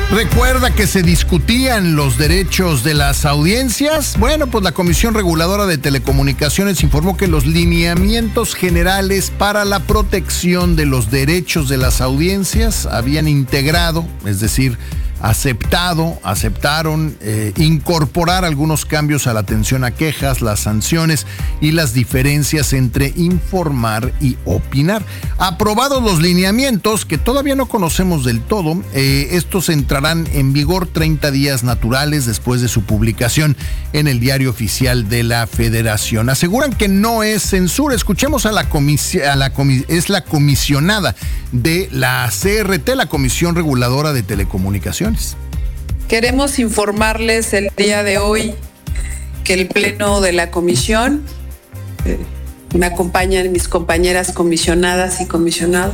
¿Recuerda que se discutían los derechos de las audiencias? Bueno, pues la Comisión Reguladora de Telecomunicaciones informó que los lineamientos generales para la protección de los derechos de las audiencias habían integrado, es decir, aceptaron incorporar algunos cambios a la atención a quejas, las sanciones y las diferencias entre informar y opinar. Aprobados los lineamientos, que todavía no conocemos del todo, estos entrarán en vigor 30 días naturales después de su publicación en el Diario Oficial de la Federación. Aseguran que no es censura. Escuchemos a la comisionada de la CRT, la Comisión Reguladora de Telecomunicaciones. Queremos informarles el día de hoy que el Pleno de la Comisión, me acompañan mis compañeras comisionadas y comisionados,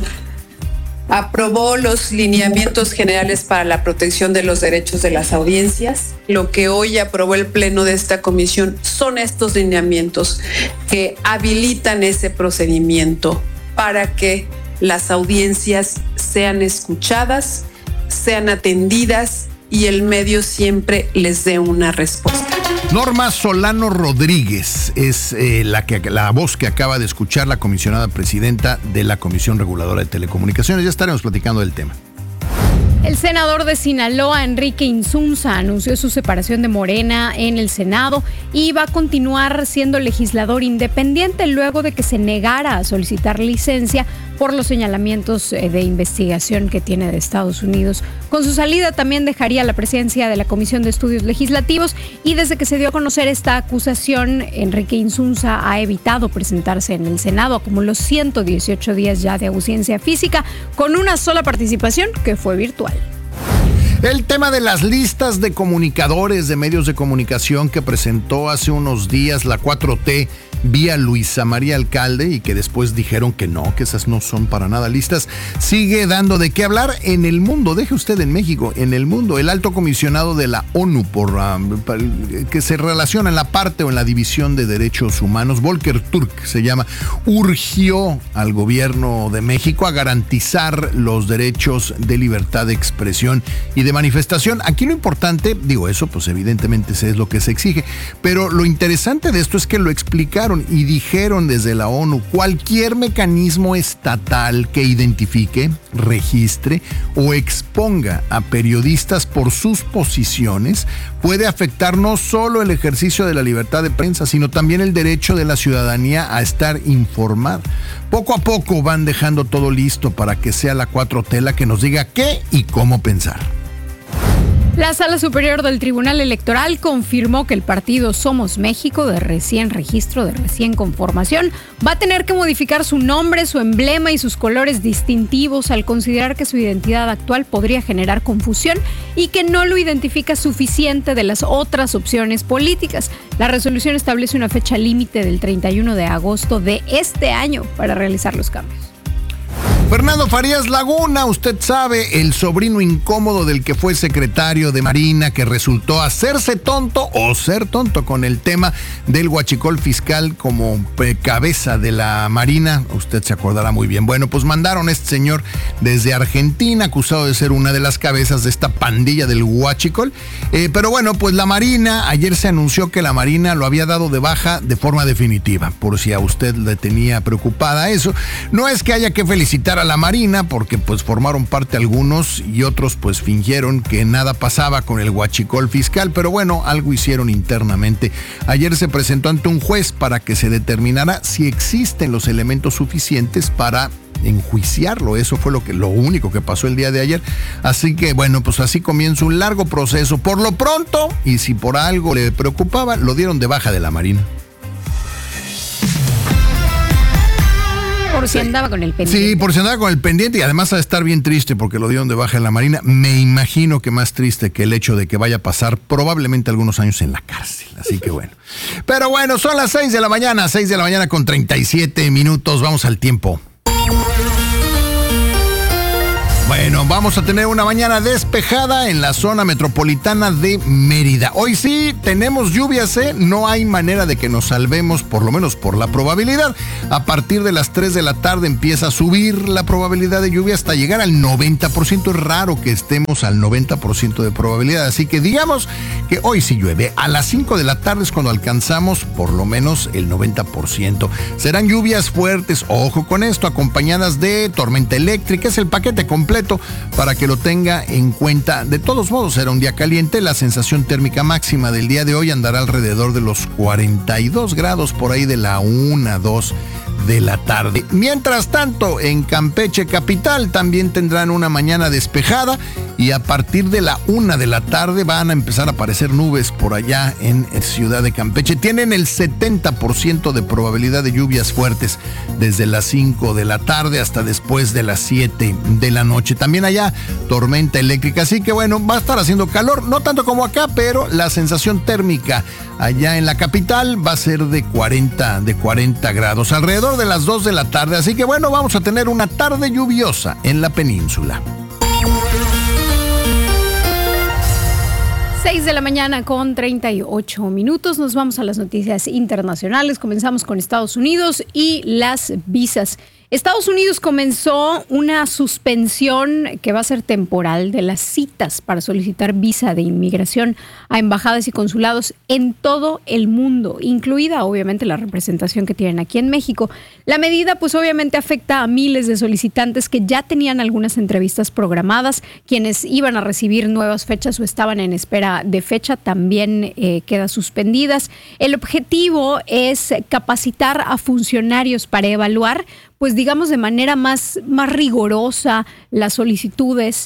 aprobó los lineamientos generales para la protección de los derechos de las audiencias. Lo que hoy aprobó el Pleno de esta comisión son estos lineamientos que habilitan ese procedimiento para que las audiencias sean escuchadas, sean atendidas y el medio siempre les dé una respuesta. Norma Solano Rodríguez es la voz que acaba de escuchar la comisionada presidenta de la Comisión Reguladora de Telecomunicaciones. Ya estaremos platicando del tema. El senador de Sinaloa, Enrique Insunza, anunció su separación de Morena en el Senado y va a continuar siendo legislador independiente luego de que se negara a solicitar licencia por los señalamientos de investigación que tiene de Estados Unidos. Con su salida también dejaría la presidencia de la Comisión de Estudios Legislativos y desde que se dio a conocer esta acusación, Enrique Insunza ha evitado presentarse en el Senado. Acumuló 118 días ya de ausencia física con una sola participación que fue virtual. El tema de las listas de comunicadores de medios de comunicación que presentó hace unos días la 4T vía Luisa María Alcalde y que después dijeron que no, que esas no son para nada listas, sigue dando de qué hablar en el mundo. Deje usted en México, en el mundo. El alto comisionado de la ONU que se relaciona en la parte o en la división de derechos humanos, Volker Turk se llama, urgió al gobierno de México a garantizar los derechos de libertad de expresión y de manifestación. Aquí lo importante, digo eso, pues evidentemente es lo que se exige, pero lo interesante de esto es que lo explicaron y dijeron desde la ONU: cualquier mecanismo estatal que identifique, registre o exponga a periodistas por sus posiciones puede afectar no solo el ejercicio de la libertad de prensa, sino también el derecho de la ciudadanía a estar informada. Poco a poco van dejando todo listo para que sea la 4T la que nos diga qué y cómo pensar. La Sala Superior del Tribunal Electoral confirmó que el partido Somos México, de recién registro, de recién conformación, va a tener que modificar su nombre, su emblema y sus colores distintivos al considerar que su identidad actual podría generar confusión y que no lo identifica suficiente de las otras opciones políticas. La resolución establece una fecha límite del 31 de agosto de este año para realizar los cambios. Fernando Farías Laguna, usted sabe, el sobrino incómodo del que fue secretario de Marina, que resultó hacerse tonto o ser tonto con el tema del huachicol fiscal como cabeza de la Marina. Usted se acordará muy bien. Bueno, pues mandaron a este señor desde Argentina, acusado de ser una de las cabezas de esta pandilla del huachicol. Pero bueno, pues la Marina, ayer se anunció que la Marina lo había dado de baja de forma definitiva, por si a usted le tenía preocupada eso. No es que haya que felicitar a la Marina, porque pues formaron parte algunos y otros pues fingieron que nada pasaba con el huachicol fiscal, pero bueno, algo hicieron internamente. Ayer se presentó ante un juez para que se determinara si existen los elementos suficientes para enjuiciarlo. Eso fue lo único que pasó el día de ayer. Así que bueno, pues así comienza un largo proceso. Por lo pronto, y si por algo le preocupaba, lo dieron de baja de la Marina. Por si andaba con el pendiente. Sí, por si andaba con el pendiente, y además a estar bien triste porque lo dieron de baja en la Marina. Me imagino que más triste que el hecho de que vaya a pasar probablemente algunos años en la cárcel. Así que bueno. Pero bueno, son las 6 de la mañana con 37 minutos. Vamos al tiempo. Bueno, vamos a tener una mañana despejada en la zona metropolitana de Mérida. Hoy sí tenemos lluvias, no hay manera de que nos salvemos, por lo menos por la probabilidad. A partir de las 3 de la tarde empieza a subir la probabilidad de lluvia hasta llegar al 90%. Es raro que estemos al 90% de probabilidad, así que digamos que hoy sí llueve. A las 5 de la tarde es cuando alcanzamos por lo menos el 90%. Serán lluvias fuertes, ojo con esto, acompañadas de tormenta eléctrica. Es el paquete completo para que lo tenga en cuenta. De todos modos, será un día caliente. La sensación térmica máxima del día de hoy andará alrededor de los 42 grados, por ahí de la 1, 2 de la tarde. Mientras tanto, en Campeche capital también tendrán una mañana despejada y a partir de la 1 de la tarde van a empezar a aparecer nubes por allá en Ciudad de Campeche. Tienen el 70% de probabilidad de lluvias fuertes desde las 5 de la tarde hasta después de las 7 de la noche. También allá tormenta eléctrica, así que bueno, va a estar haciendo calor, no tanto como acá, pero la sensación térmica allá en la capital va a ser de 40 grados alrededor de las 2 de la tarde, así que bueno, vamos a tener una tarde lluviosa en la península. 6 de la mañana con 38 minutos. Nos vamos a las noticias internacionales. Comenzamos con Estados Unidos y las visas. Estados Unidos comenzó una suspensión que va a ser temporal de las citas para solicitar visa de inmigración a embajadas y consulados en todo el mundo, incluida obviamente la representación que tienen aquí en México. La medida pues obviamente afecta a miles de solicitantes que ya tenían algunas entrevistas programadas, quienes iban a recibir nuevas fechas o estaban en espera de fecha también quedan suspendidas. El objetivo es capacitar a funcionarios para evaluar pues digamos de manera más rigurosa las solicitudes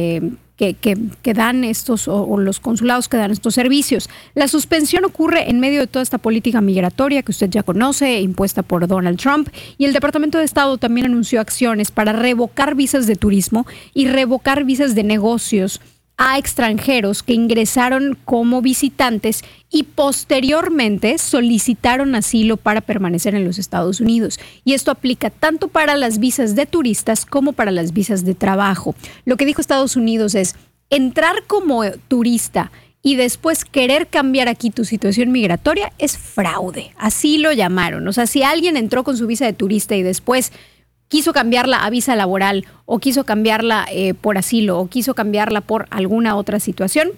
que dan estos o los consulados que dan estos servicios. La suspensión ocurre en medio de toda esta política migratoria que usted ya conoce, impuesta por Donald Trump, y el Departamento de Estado también anunció acciones para revocar visas de turismo y revocar visas de negocios a extranjeros que ingresaron como visitantes y posteriormente solicitaron asilo para permanecer en los Estados Unidos. Y esto aplica tanto para las visas de turistas como para las visas de trabajo. Lo que dijo Estados Unidos es, entrar como turista y después querer cambiar aquí tu situación migratoria es fraude. Así lo llamaron. O sea, si alguien entró con su visa de turista y después quiso cambiarla a visa laboral o quiso cambiarla por asilo o quiso cambiarla por alguna otra situación,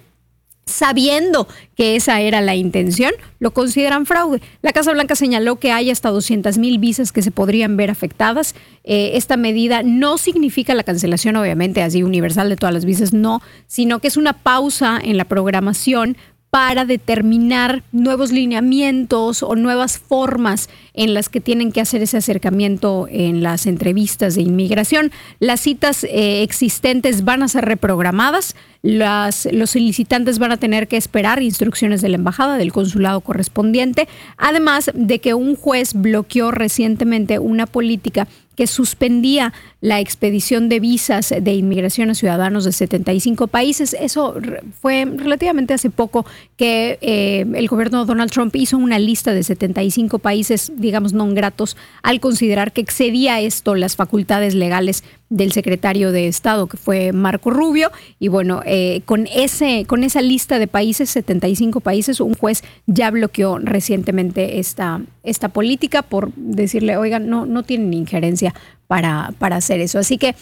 sabiendo que esa era la intención, lo consideran fraude. La Casa Blanca señaló que hay hasta 200,000 visas que se podrían ver afectadas. Esta medida no significa la cancelación, obviamente, así universal de todas las visas, no, sino que es una pausa en la programación para determinar nuevos lineamientos o nuevas formas en las que tienen que hacer ese acercamiento en las entrevistas de inmigración. Las citas existentes van a ser reprogramadas. Los solicitantes van a tener que esperar instrucciones de la embajada, del consulado correspondiente, además de que un juez bloqueó recientemente una política que suspendía la expedición de visas de inmigración a ciudadanos de 75 países. Eso fue relativamente hace poco que el gobierno de Donald Trump hizo una lista de 75 países, digamos, no gratos, al considerar que excedía esto las facultades legales del secretario de Estado, que fue Marco Rubio. Y bueno, con esa lista de países, 75 países, un juez ya bloqueó recientemente esta política por decirle, oigan, no tienen injerencia para hacer eso. Así que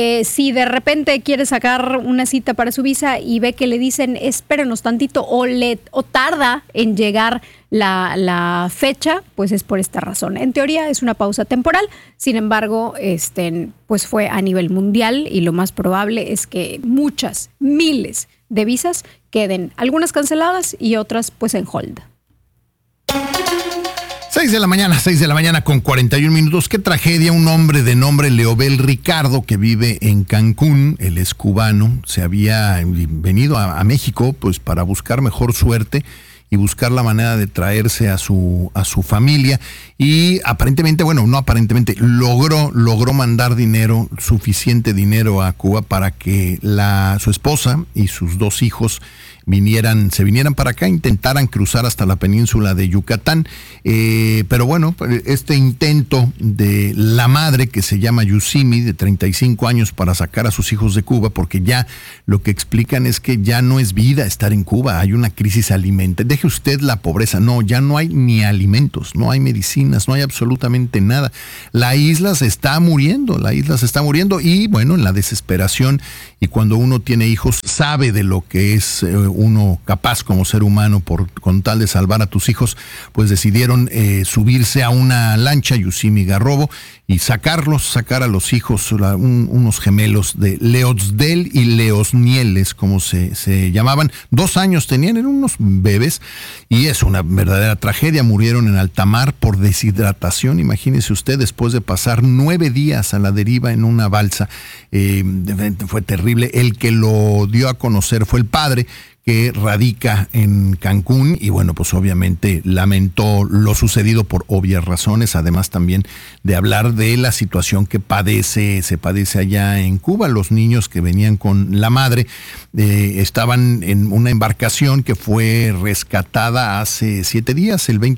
si de repente quiere sacar una cita para su visa y ve que le dicen espérenos tantito o tarda en llegar la fecha, pues es por esta razón. En teoría es una pausa temporal, sin embargo, pues fue a nivel mundial y lo más probable es que miles de visas queden, algunas canceladas y otras pues en hold. 6 de la mañana con 41 minutos. Qué tragedia. Un hombre de nombre Leobel Ricardo, que vive en Cancún, él es cubano, se había venido a México pues para buscar mejor suerte y buscar la manera de traerse a su familia. Y aparentemente, bueno, no aparentemente, logró mandar dinero, suficiente dinero a Cuba para que su esposa y sus 2 hijos se vinieran para acá, intentaran cruzar hasta la península de Yucatán, pero bueno, este intento de la madre, que se llama Yusimi, de 35 años, para sacar a sus hijos de Cuba, porque ya lo que explican es que ya no es vida estar en Cuba, hay una crisis alimentaria, deje usted la pobreza, no, ya no hay ni alimentos, no hay medicinas, no hay absolutamente nada, la isla se está muriendo y bueno, en la desesperación, y cuando uno tiene hijos sabe de lo que es uno capaz como ser humano con tal de salvar a tus hijos, pues decidieron subirse a una lancha, Yusimi Garrobo, y sacar a los hijos, unos gemelos de Leozdel y Leosnieles, como se llamaban. 2 años tenían, eran unos bebés, y es una verdadera tragedia. Murieron en alta mar por deshidratación. Imagínese usted, después de pasar 9 días a la deriva en una balsa. Fue terrible. El que lo dio a conocer fue el padre, que radica en Cancún, y bueno, pues obviamente lamentó lo sucedido por obvias razones, además también de hablar de la situación que se padece allá en Cuba. Los niños que venían con la madre estaban en una embarcación que fue rescatada hace 7 días, el 20